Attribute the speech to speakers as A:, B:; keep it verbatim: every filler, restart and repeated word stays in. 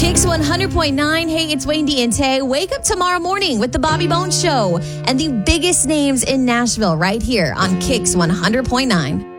A: Kicks one hundred point nine. Hey, it's Wendy and Tay. Wake up tomorrow morning with the Bobby Bones Show and the biggest names in Nashville right here on Kicks one hundred point nine.